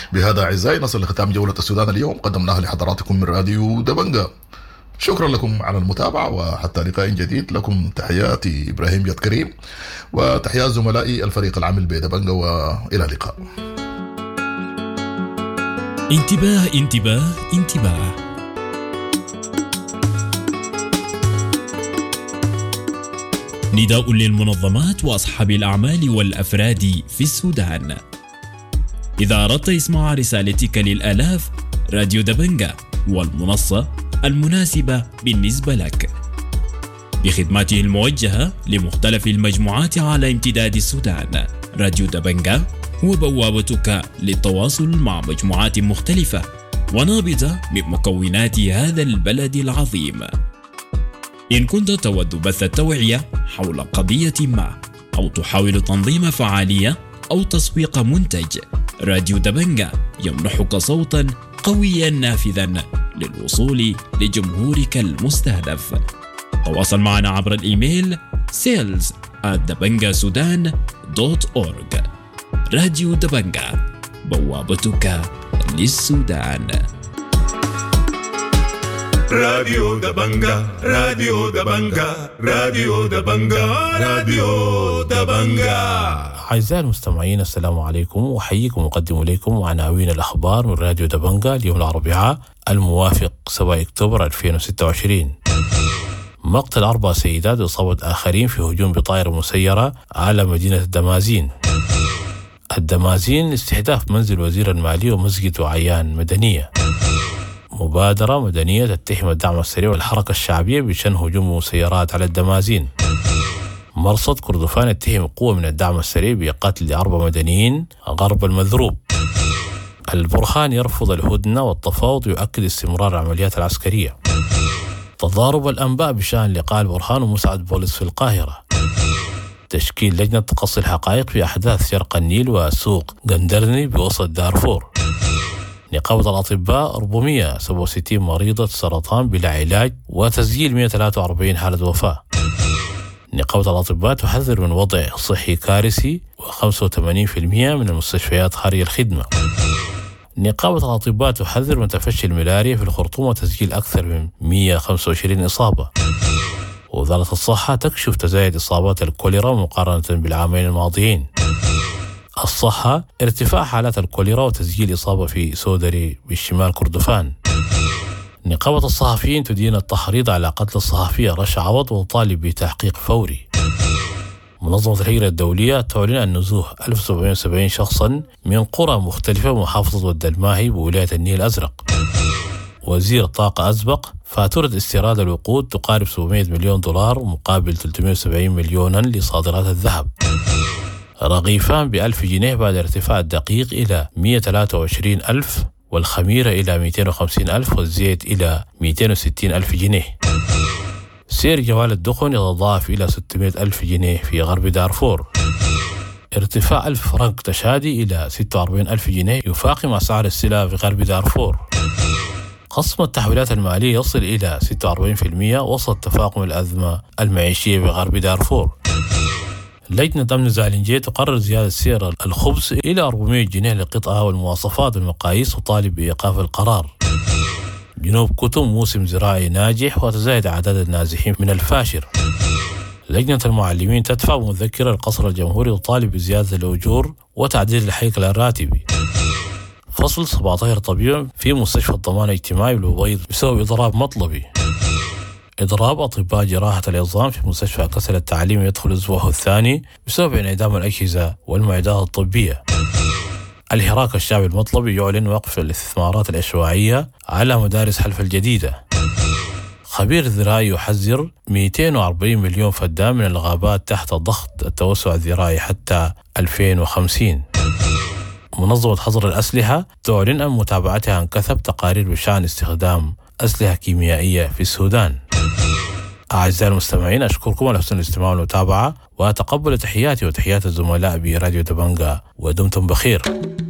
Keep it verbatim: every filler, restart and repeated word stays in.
بهذا أعزائي نصل لختام جولة السودان اليوم قدمناها لحضراتكم من راديو دبنجة. شكرا لكم على المتابعة وحتى لقاء جديد. لكم تحياتي إبراهيم يد كريم وتحيات زملائي الفريق العامل بدبنجة وإلى اللقاء. انتباه انتباه انتباه، نداء للمنظمات وأصحاب الأعمال والأفراد في السودان. إذا أردت إسماع رسالتك للآلاف، راديو دبنجة والمنصة المناسبة بالنسبة لك بخدماته الموجهة لمختلف المجموعات على امتداد السودان. راديو دبنجة هو بوابتك للتواصل مع مجموعات مختلفة ونابضة من مكونات هذا البلد العظيم. إن كنت تود بث التوعية حول قضية ما أو تحاول تنظيم فعالية أو تسويق منتج، راديو دبنجة يمنحك صوتا قويا نافذا للوصول لجمهورك المستهدف. تواصل معنا عبر الإيميل sales at dabangasudan دوت أورج. راديو دبنجة، بوابتك للسودان. راديو دبنجة، راديو دبنجة، راديو دبنجة، راديو دبنجة. أعزائي المستمعين، السلام عليكم، وحييكم مقدم إليكم عناوين الأخبار من راديو دبنجة اليوم الأربعاء الموافق سبعة أكتوبر ألفين وستة وعشرين. مقتل أربع سيدات وإصابة آخرين في هجوم بطائرة مسيرة على مدينة الدمازين. الدمازين استهداف منزل وزير المالية ومسجد وعيان مدنية. مبادرة مدنية تتهم الدعم السريع والحركة الشعبية بشن هجوم مسيرات على الدمازين. مرصد كردفان يتهم قوة من الدعم السريع بقتل أربع مدنيين غرب المذروب. البرهان يرفض الهدنة والتفاوض ويؤكد استمرار العمليات العسكرية. تضارب الأنباء بشأن لقاء البرهان ومسعد بوليس في القاهرة. تشكيل لجنة تقصي الحقائق في أحداث شرق النيل وسوق قندرني بوسط دارفور. نقابة الأطباء أربعمائة وسبعة وستين مريضة سرطان بلا علاج وتسجيل مئة وثلاثة وأربعين حالة وفاة. نقابة الأطباء تحذر من وضع صحي كارثي وخمسة وثمانين بالمئة من المستشفيات خارج الخدمة. نقابة الأطباء تحذر من تفشي الملاريا في الخرطوم وتسجيل أكثر من مئة وخمسة وعشرين إصابة. وزارة الصحة تكشف تزايد إصابات الكوليرا مقارنة بالعامين الماضيين. الصحة ارتفاع حالات الكوليرا وتسجيل إصابة في سودري بالشمال كردفان. نقابة الصحفيين تدين التحريض على قتل الصحفية رشا عوض وطالب بتحقيق فوري. منظمة الهجرة الدولية تعلن عن نزوح ألف وسبعمائة وسبعين شخصا من قرى مختلفة بمحافظة ود الماهي بولاية النيل الأزرق. وزير الطاقة أسبق فاتورة استيراد الوقود تقارب سبعمائة مليون دولار مقابل ثلاثمائة وسبعين مليونا لصادرات الذهب. رغيفان بألف جنيه بعد ارتفاع الدقيق إلى مئة وثلاثة وعشرين ألف والخميرة إلى مئتين وخمسين ألف والزيت إلى مئتين وستين ألف جنيه. سعر جوال الدخن يتضاعف إلى ستمائة ألف جنيه في غرب دارفور. ارتفاع ألف فرنك تشادي إلى ستة وأربعين ألف جنيه يفاقم أسعار السلع في غرب دارفور. خصم التحويلات المالية يصل إلى ستة وأربعين بالمئة وسط تفاقم الأزمة المعيشية في غرب دارفور. لجنة أمن زالنجية تقرر زيادة سعر الخبز إلى أربعمائة جنيه للقطعة والمواصفات والمقاييس وطالب بإيقاف القرار. جنوب كتم موسم زراعي ناجح وتزايد أعداد النازحين من الفاشر. لجنة المعلمين تدفع مذكرة القصر الجمهوري وطالب بزيادة الأجور وتعديل الهيكل الراتبي. فصل سبعة عشر طبيب في مستشفى الضمان الاجتماعي بالأبيض بسبب إضراب مطلبي. إضراب أطباء جراحة العظام في مستشفى كسل التعليم يدخل أسبوعه الثاني بسبب انعدام الأجهزة والمعدات الطبية. الحراك الشعبي المطلبي يعلن وقف الاستثمارات العشوائية على مدارس حلف الجديدة. خبير ذرائي يحذر مئتين وأربعين مليون فدان من الغابات تحت ضغط التوسع الذرائي حتى ألفين وخمسين. منظمة حظر الأسلحة تعلن عن متابعتها عن كثب تقارير بشأن استخدام أسلحة كيميائية في السودان. أعزائي المستمعين، أشكركم على حسن الاستماع والمتابعة وأتقبل تحياتي وتحيات الزملاء براديو دبنجة ودمتم بخير.